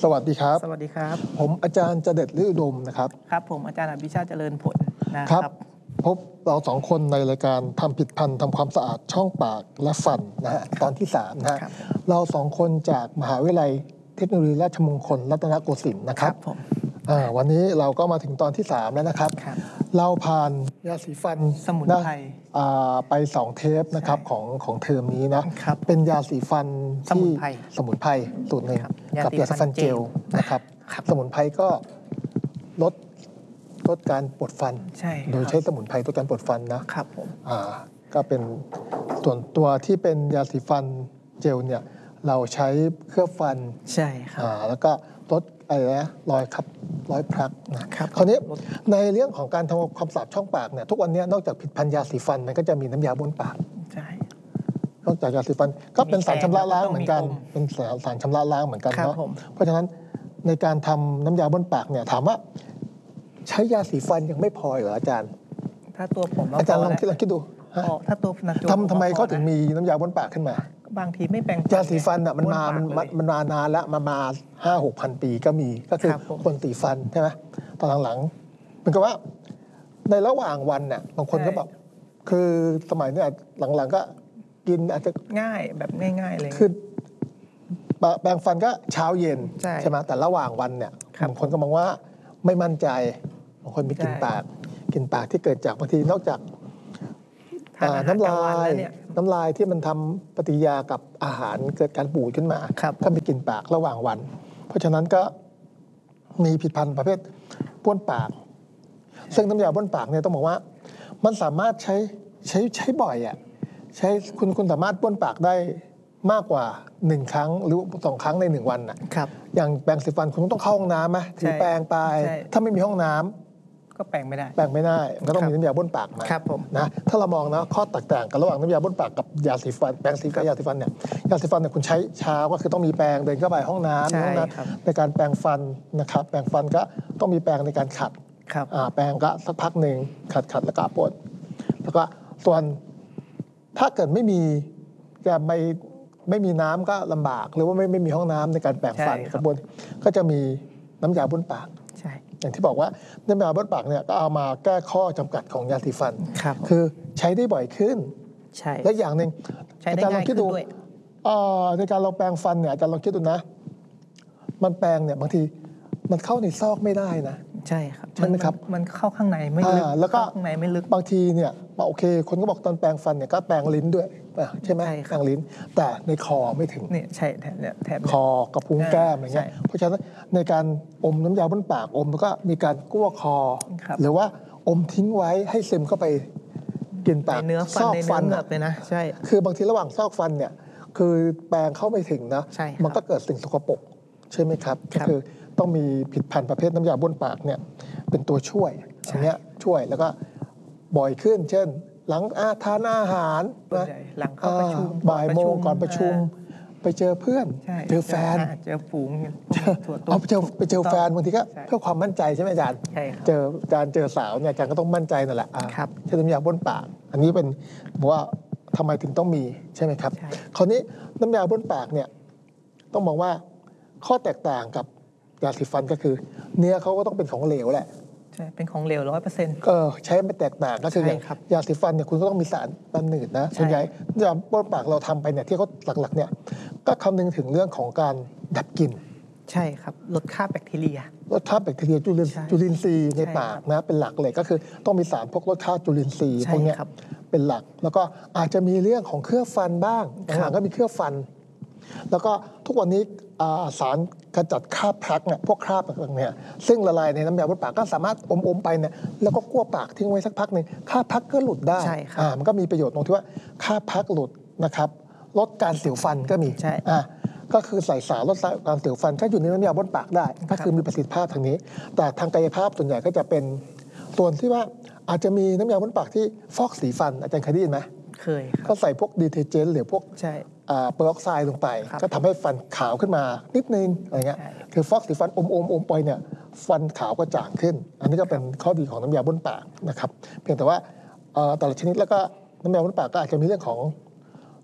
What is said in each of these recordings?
สวัสดีครับสวัสดีครับผมอาจารย์เจเด็ดฤอุดมนะครับครับผมอาจารย์อภิชาติเจริญผลนะครับพบเราสองคนในรายการทำผิดพันธ์ทำความสะอาดช่องปากและฟันนะฮะตอนที่3นะฮะเราสองคนจากมหาวิทยาลัยเทคโนโลยีราชมงคลรัตนโกสินทร์นะครับผมวันนี้เราก็มาถึงตอนที่3แล้วนะครับเราผ่านยาสีฟันสมุนไพรไป2เทปนะครับของเทอมนี้นะเป็นยาสีฟันที่สมุนไพรสูตรหนึ่งกับยาสีฟันเจลนะครับสมุนไพรก็ลดการปวดฟันโดยใช้สมุนไพรลดการปวดฟันนะครับผมก็เป็นส่วนตัวที่เป็นยาสีฟันเจลเนี่ยเราใช้เคลือบฟันใช่ครับแล้วก็ลดอะไรนะรอยพลักนะครับคราวนี้ในเรื่องของการทำความสะอาดช่องปากเนี่ยทุกวันนี้นอกจากผลิตภัณฑ์ยาสีฟันมันก็จะมีน้ำยาบ้วนปากใช่นอกจากยาสีฟันก็เป็นสารชำระล้างเหมือนกันเป็นสารชำระล้างเหมือนกันเนาะเพราะฉะนั้นในการทำน้ำยาบ้วนปากเนี่ยถามว่าใช้ยาสีฟันยังไม่พอเหรออาจารย์ถ้าตัวผมอาจารย์ลองคิดดูถ้าตัวทำไมเขาถึงมีน้ำยาบ้วนปากขึ้นมาบางทีไม่แปรงยาสีฟันอ่ะมันมานานแล้วมา5-6,000 ปีก็มีก็คือคนสีฟันใช่ไหมตอนหลังๆเหมือนกับว่าในระหว่างวันเนี่ยบางคนก็แบบคือสมัยเนี่ยหลังๆก็กินอาจจะง่ายแบบง่ายๆเลยคือแปรงฟันก็เช้าเย็นใช่ไหมแต่ระหว่างวันเนี่ยบางคนก็มองว่าไม่มั่นใจบางคนมีกลิ่นปากที่เกิดจากบางทีนอกจากน้ำลายที่มันทำปฏิกิริยากับอาหารเกิดการบูดขึ้นมาก็มีกลิ่นปากระหว่างวันเพราะฉะนั้นก็มีผลิตภัณฑ์ประเภทบ้วนปากซึ่งน้ำยาบ้วนปากเนี่ยต้องบอกว่ามันสามารถใช้บ่อยอ่ะใช้คุณสามารถบ้วนปากได้มากกว่า1 ครั้งหรือ2 ครั้งใน1 วันอ่ะอย่างแปรงสีฟันคุณต้องเข้าห้องน้ำไหมถือแปรงไปถ้าไม่มีห้องน้ำก็แปรงไม่ได้มันก็ต้องมีน้ำยาบ้วนปากมานะถ้าเรามองนะข้อแตกต่างกันระหว่างน้ำยาบ้วนปากกับยาสีฟันแปรงสีฟันยาสีฟันเนี่ยคุณใช้เช้าก็คือต้องมีแปรงเดินเข้าไปห้องน้ำในการแปรงฟันนะครับแปรงฟันก็ต้องมีแปรงในการขัดแปรงก็สักพักหนึ่งขัดแล้วก็ปวดแล้วก็ส่วนถ้าเกิดไม่มีน้ำก็ลำบากหรือว่าไม่มีห้องน้ำในการแปรงฟันกระบวนก็จะมีน้ำยาบ้วนปากอย่างที่บอกว่าน้ำยาบ้วนปากเนี่ยก็เอามาแก้ข้อจำกัดของยาสีฟันคือใช้ได้บ่อยขึ้นและอย่างหนึ่งอาจารย์ลองคิดดูในการเราแปรงฟันเนี่ยอาจารย์ลองคิดดูนะมันแปรงเนี่ยบางทีมันเข้าในซอกไม่ได้นะใช่ครับใช่ไหมครับมันเข้าข้างในไม่ลึกแล้วก็ข้างในไม่ลึกบางทีเนี่ยโอเคคนก็บอกตอนแปรงฟันเนี่ยก็แปรงลิ้นด้วยใช่ไหมแปรงลิ้นแต่ในคอไม่ถึงเนี่ยใช่แถบคอกระพุ้งแก้มอะไรเงี้ยเพราะฉะนั้นในการอมน้ำยาบ้วนปากอมแล้วก็มีการกั้วคอหรือว่าอมทิ้งไว้ให้ซึมเข้าไปกินปากซอกฟันเลยนะใช่คือบางทีระหว่างซอกฟันเนี่ยคือแปรงเข้าไม่ถึงนะมันก็เกิดสิ่งสกปรกใช่ไหมครับก็คือต้องมีผลิตภัณฑ์ประเภทน้ำยาบ้วนปากเนี่ยเป็นตัวช่วยอันนี้ช่วยแล้วก็บ่อยขึ้นเช่นหลังทานอาหารหลังเข้าประชุมบ่ายโมงก่อนประชุมไปเจอเพื่อนเจอแฟนเจอฝูงไปเจอแฟนบางทีก็เพื่อความมั่นใจใช่ไหมอาจารย์เจอสาวเนี่ยอาจารย์ก็ต้องมั่นใจนั่นแหละใช้น้ำยาบ้วนปากอันนี้เป็นบอกว่าทำไมถึงต้องมีใช่ไหมครับคราวนี้น้ำยาบ้วนปากเนี่ยต้องมองว่าข้อแตกต่างกับยาสีฟันก็คือเนื้อเขาก็ต้องเป็นของเหลวแหละใช่เป็นของเหลว 100%ใช้ไม่แตกต่างก็คือยาสีฟันเนี่ยคุณก็ต้องมีสารกันหนืดนะส่วนใหญ่ยาบ้วนปากเราทำไปเนี่ยที่เขาหลักๆเนี่ยก็คำนึงถึงเรื่องของการดับกลิ่นใช่ครับลดค่าแบคทีเรียจุลินทรีย์ในปากนะเป็นหลักเลยก็คือต้องมีสารพวกลดค่าจุลินทรีย์พวกนี้เป็นหลักแล้วก็อาจจะมีเรื่องของเคลือบฟันบ้างหลังๆก็มีเคลือบฟันแล้วก็ทุกวันนี้สารกระจัดคราบพลักเนี่ยพวกคราบต่างๆเนี่ยซึ่งละลายในน้ำยาบ้วนปากก็สามารถอมไปเนี่ยแล้วก็กั้วปากทิ้งไว้สักพักหนึ่งคราบพลักก็หลุดได้มันก็มีประโยชน์ตรงที่ว่าคราบพลักหลุดนะครับลดการสิวฟันก็มีก็คือใส่สารลดการสิวฟันก็อยู่ในน้ำยาบ้วนปากได้ก็คือมีประสิทธิภาพทางนี้แต่ทางกายภาพส่วนใหญ่ก็จะเป็นส่วนที่ว่าอาจจะมีน้ำยาบ้วนปากที่ฟอกสีฟันอาจารย์เคยได้ยินไหมเคยก็ใส่พวกดีเทอร์เจนต์หรือพวกเปอร์ออกไซด์ลงไปก็ทำให้ฟันขาวขึ้นมานิดนึงอะไรเงี้ยคือฟอกสีฟันอมไปเนี่ยฟันขาวก็จางขึ้นอันนี้ก็เป็นข้อดีของน้ำยาบ้วนปากนะครับเพียงแต่ว่าแต่ละชนิดแล้วก็น้ำยาบ้วนปากก็อาจจะมีเรื่องของ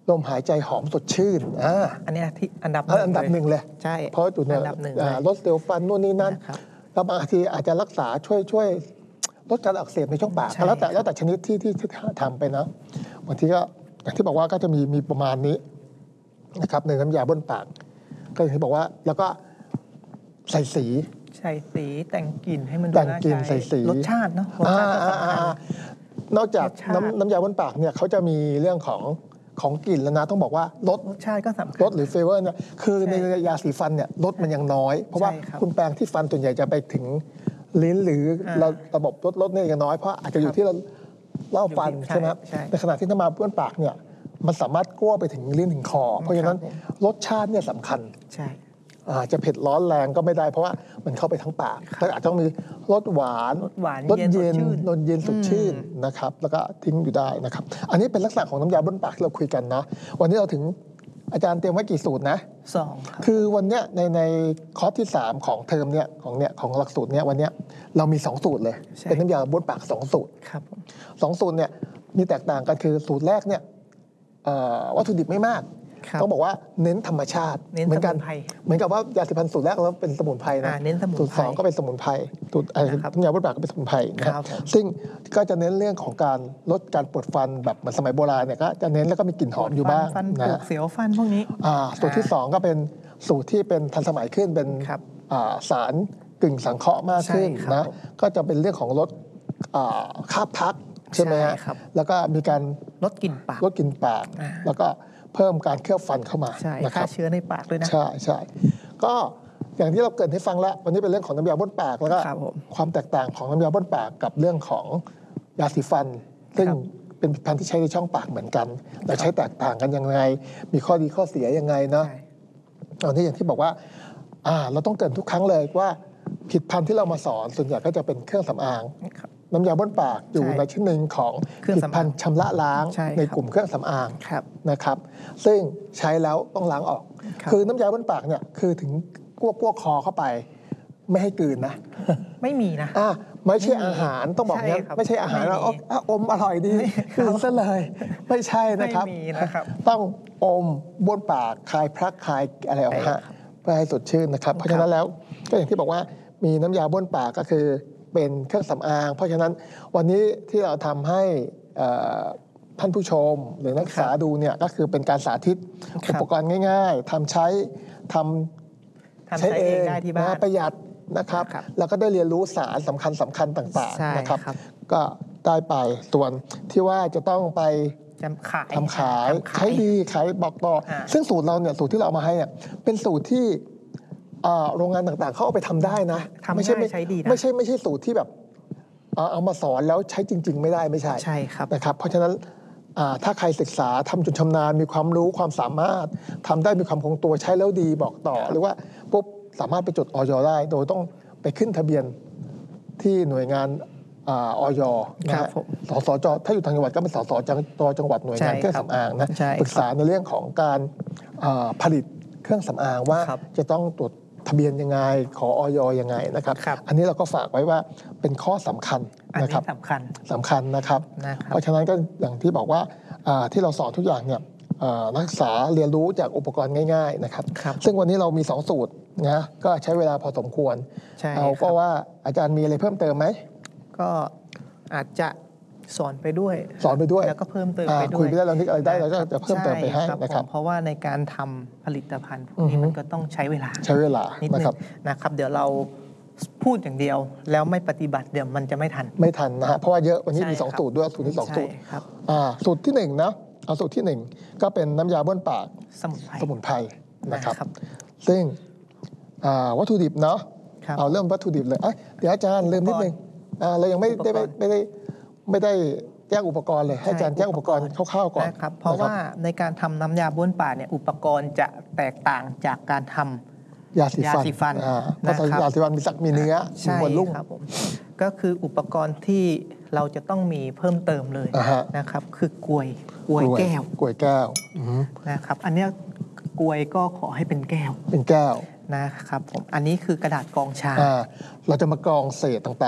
ลมหายใจหอมสดชื่นอันนี้ที่อันดับหนึ่งเลยใช่เพราะอยู่ในลดเซลล์ฟันนู่นนี่นั่นแล้วบางทีอาจจะรักษาช่วยลดการอักเสบในช่องปากแล้วแต่ชนิดที่ทำไปนะบางทีก็อย่างที่บอกว่าก็จะมีประมาณนี้นะครับในน้ำยาบ้วนปากก็อย่างที่บอกว่าแล้วก็ใส่สีแต่งกลิ่นให้มันดูน่าใช้ใส่สีรสชาติเนาะรสชาติสำคัญนอกจากน้ำยาบ้วนปากเนี่ยเขาจะมีเรื่องของกลิ่นแล้วนะต้องบอกว่ารสชาติก็สำคัญรสหรือเฟเวอร์เนี่ยคือในยาสีฟันเนี่ยรสมันยังน้อยเพราะว่าคุณแปรงที่ฟันส่วนใหญ่จะไปถึงลิ้นหรือระบบรสเนี่ยยังน้อยเพราะอาจจะอยู่ที่เล่าฟันใช่ไหมในขณะที่น้ำยาบ้วนปากเนี่ยมันสามารถกลั้วไปถึงลิ้นถึงคอเพราะฉะนั้นรสชาติเนี่ยสำคัญจะเผ็ดร้อนแรงก็ไม่ได้เพราะว่ามันเข้าไปทั้งปากแต่อาจจะต้องมีรสหวานรสเย็นสดชื่นนะครับแล้วก็ทิ้งอยู่ได้นะครับอันนี้เป็นลักษณะของน้ำยาบ้วนปากที่เราคุยกันนะวันนี้เราถึงอาจารย์เตรียมไว้กี่สูตรนะ 2 คือวันเนี้ยในคอร์สที่3ของเทอมเนี่ยของหลักสูตรเนี่ยวันเนี้ยเรามี2สูตรเลยเป็นน้ำยาบ้วนปาก2สูตร2สูตรเนี่ยมีแตกต่างกันคือสูตรแรกเนี่ยวัตถุดิบไม่มากต้องบอกว่าเน้นธรรมชาติเหมือนกับว่ายาสีฟันสูตรแรกเราเป็นสมุนไพรนะสูตร2ก็เป็นสมุนไพรสูตรน้ำยาบ้วนปากก็เป็นสมุนไพรนะครับซึ่งก็จะเน้นเรื่องของการลดการปวดฟันแบบเหมือนสมัยโบราณเนี่ยก็จะเน้นแล้วก็มีกลิ่นหอมอยู่บ้างนะเสียวฟันพวกนี้สูตรที่2ก็เป็นสูตรที่เป็นทันสมัยขึ้นเป็นสารกึ่งสังเคราะห์มากขึ้นนะก็จะเป็นเรื่องของลดคราบพักใช่ไหมฮะแล้วก็มีการลดกลิ่นปากแล้วก็เพิ่มการเคลือบฟันเข้ามาฆ่าเชื้อในปากด้วยนะใช่ก็อย่างที่เราเกริ่นให้ฟังแล้ววันนี้เป็นเรื่องของน้ำยาบ้วนปากแล้วก็ความแตกต่างของน้ำยาบ้วนปากกับเรื่องของยาสีฟันซึ่งเป็นผลิตภัณฑ์ที่ใช้ในช่องปากเหมือนกันเราใช้แตกต่างกันยังไงมีข้อดีข้อเสียยังไงนะตอนนี้อย่างที่บอกว่าเราต้องเกริ่นทุกครั้งเลยว่าผลิตภัณฑ์ที่เรามาสอนส่วนใหญ่ก็จะเป็นเครื่องสำอางน้ำยาบ้วนปากอยู่ในชิ้นหนึ่งของผลิตภัณฑ์ชำระล้างในกลุ่มเครื่องสำอางนะครับซึ่งใช้แล้วต้องล้างออกคือน้ำยาบ้วนปากเนี่ยคือถึงกลัวคอเข้าไปไม่ให้กลืนนะไม่มีนะไม่ใช่อาหารต้องบอกงั้นไม่ใช่อาหารแล้วอมอร่อยดีกลืนซะเลยไม่ใช่นะครับต้องอมบ้วนปากคลายพรักคลายอะไรออกมาเพื่อให้สดชื่นนะครับเพราะฉะนั้นแล้วก็อย่างที่บอกว่ามีน้ำยาบ้วนปากก็คือเป็นเครื่องสำอางเพราะฉะนั้นวันนี้ที่เราทำให้ท่านผู้ชมหรือนักศึกษาดูเนี่ยก็คือเป็นการสาธิตอุปกรณ์ง่ายๆทำใช้เองนะประหยัดนะครับแล้วก็ได้เรียนรู้สารสำคัญต่างๆนะครับก็ได้ไปส่วนที่ว่าจะต้องไปทำขายใช้ดีขายบอกต่อซึ่งสูตรเราเนี่ยสูตรที่เราเอามาให้เนี่ยเป็นสูตรที่โรงงานต่างๆเขาเอาไปทำได้นะไม่ใช่สูตรที่แบบเอามาสอนแล้วใช้จริงๆไม่ได้ไม่ใช่ครับนะครับเพราะฉะนั้นถ้าใครศึกษาทำจนชำนาญมีความรู้ความสามารถทำได้มีความคงตัวใช้แล้วดีบอกต่อหรือว่าปุ๊บสามารถไปจดอย.ได้โดยต้องไปขึ้นทะเบียนที่หน่วยงานอย.นะฮะสสจ.ถ้าอยู่ทางจังหวัดก็เป็นสสจังหวัดหน่วยงานเครื่องสำอางนะปรึกษาในเรื่องของการผลิตเครื่องสำอางว่าจะต้องตรวจทะเบียนยังไงขออย.ยังไงนะครับอันนี้เราก็ฝากไว้ว่าเป็นข้อสำคัญนะครับสำคัญนะครับเพราะฉะนั้นก็อย่างที่บอกว่าที่เราสอนทุกอย่างเนี่ยนักศึกษาเรียนรู้จากอุปกรณ์ง่ายๆนะครับซึ่งวันนี้เรามี2สูตรนะก็ใช้เวลาพอสมควรเอาก็ว่าอาจารย์มีอะไรเพิ่มเติมไหมก็อาจจะสอนไปด้วยแล้วก็เพิ่มเติมไปด้วยคุยไปได้เรานึกอะไรได้เราก็จะเพิ่มเติมไปให้นะครับเพราะว่าในการทำผลิตภัณฑ์พวกนี้มันก็ต้องใช้เวลานิดนึงนะครับเดี๋ยวเราพูดอย่างเดียวแล้วไม่ปฏิบัติเดี๋ยวมันจะไม่ทันนะฮะเพราะว่าเยอะวันนี้มี2สูตรด้วยสูตรที่2สูตรสูตรที่1นะเอาสูตรที่1ก็เป็นน้ำยาบ้วนปากสมุนไพรนะครับซึ่งวัตถุดิบเนาะเอาเริ่มวัตถุดิบเลยเดี๋ยวอาจารย์ลืมนิดนึงเรายังไม่ได้แจ้งอุปกรณ์เลยให้อาจารย์แจ้งอุปกรณ์คร่าวๆก่อนนะครับเพราะว่าในการทำน้ำยาบ้วนปากเนี่ยอุปกรณ์จะแตกต่างจากการทำยาสีฟันเพราะยาสีฟันมีเนื้อมีลุ่มก็คืออุปกรณ์ที่เราจะต้องมีเพิ่มเติมเลยนะครับคือกลวยแก้วนะครับอันนี้กลวยก็ขอให้เป็นแก้วนะครับผมอันนี้คือกระดาษกรองชาเราจะมากรองเศษต่างๆ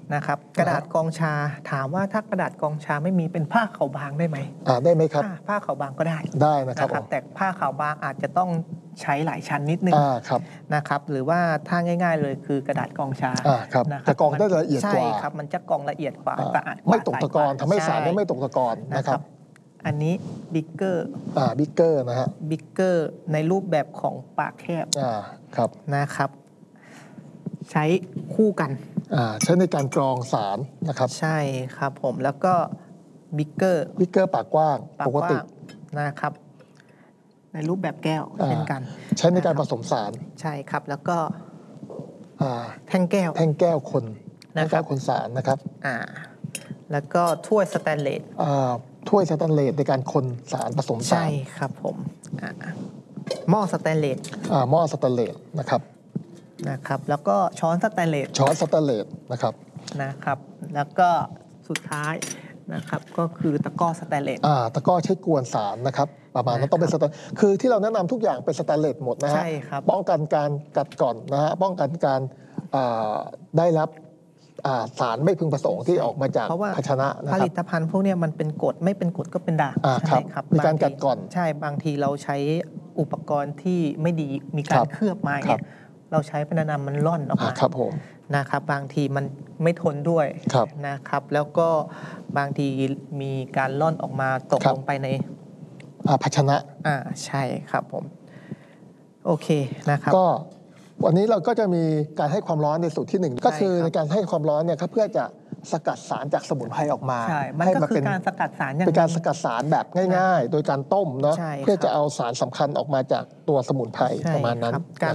นะครับกระดาษกองชาถามว่าถ้ากระดาษกองชาไม่มีเป็นผ้าขาวบางได้ไหมได้ไหมครับผ้าขาวบางก็ได้นะครับแต่ผ้าขาวบางอาจจะต้องใช้หลายชั้นนิดนึงนะครับหรือว่าถ้าง่ายๆเลยคือกระดาษกองชาจะกองได้ละเอียดกว่าใช่ครับมันจะกองละเอียดกว่าสะอาดไม่ตกตะกอนทำให้สารไม่ตกตะกอนนะครับอันนี้บิ๊กเกอร์นะฮะบิ๊กเกอร์ในรูปแบบของปากแคบครับนะครับใช้คู่กันใช้ในการกรองสารนะครับใช่ครับผมแล้วก็บิ๊กเกอร์ปากกว้างปกตินะครับในรูปแบบแก้วเช่นกันใช้ในการผสมสารใช่ครับแล้วก็แท่งแก้วคนสารนะครับแล้วก็ถ้วยสแตนเลสในการคนสารผสมสารใช่ครับผมหม้อสแตนเลสนะครับแล้วก็ช้อนสแตนเลสนะครับแล้วก็สุดท้ายนะครับก็คือตะกร้อสแตนเลสตะกร้อใช้กวนสารนะครับประมาณนั้นต้องเป็นสแตนคือที่เราแนะนำทุกอย่างเป็นสแตนเลสหมดนะฮะใช่ครับป้องกันการกัดก่อนนะฮะป้องกันการได้รับสารไม่พึงประสงค์ที่ออกมาจากภาชนะนะครับผลิตภัณฑ์พวกนี้มันเป็นกรดไม่เป็นกรดก็เป็นด่างใช่ครับมีการกัดก่อนใช่บางทีเราใช้อุปกรณ์ที่ไม่ดีมีการเคลือบมาเนี่ยเราใช้เป็นนานๆมันร่อนออกมาครับผมนะครับบางทีมันไม่ทนด้วยนะครับแล้วก็บางทีมีการร่อนออกมาตกลงไปในภาชนะใช่ครับผมโอเคนะครับก็วันนี้เราก็จะมีการให้ความร้อนในสูตรที่1ก็คือในการให้ความร้อนเนี่ยครับเพื่อจะสกัดสารจากสมุนไพรออกมามันก็คือการสกัดสารเป็นการสกัดสารแบบง่ายๆโดยการต้มเนาะเพื่อจะเอาสารสำคัญออกมาจากตัวสมุนไพรประมาณนั้น